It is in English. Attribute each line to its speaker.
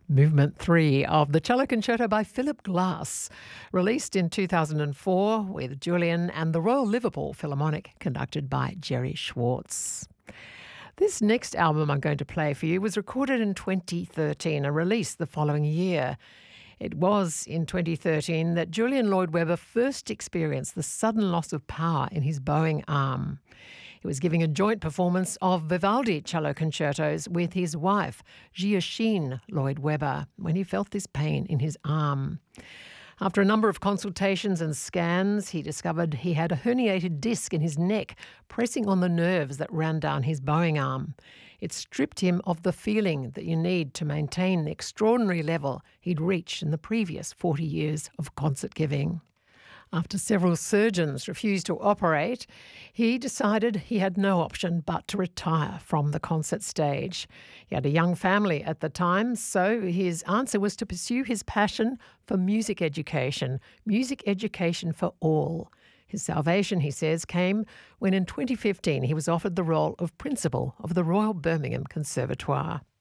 Speaker 1: Movement 3 of the Cello Concerto by Philip Glass, released in 2004 with Julian and the Royal Liverpool Philharmonic, conducted by Jerry Schwartz. This next album I'm going to play for you was recorded in 2013 and released the following year. It was in 2013 that Julian Lloyd Webber first experienced the sudden loss of power in his bowing arm. He was giving a joint performance of Vivaldi cello concertos with his wife, Giachine Lloyd Webber, when he felt this pain in his arm. After a number of consultations and scans, he discovered he had a herniated disc in his neck, pressing on the nerves that ran down his bowing arm. It stripped him of the feeling that you need to maintain the extraordinary level he'd reached in the previous 40 years of concert giving. After several surgeons refused to operate, he decided he had no option but to retire from the concert stage. He had a young family at the time, so his answer was to pursue his passion for music education for all. His salvation, he says, came when in 2015 he was offered the role of principal of the Royal Birmingham Conservatoire.